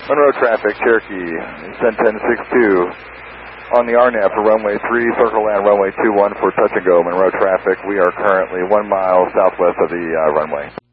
Monroe traffic, Cherokee, Send 1062 on the RNAV for runway 3, circle land runway 21 for touch and go. Monroe traffic, we are currently 1 mile southwest of the runway.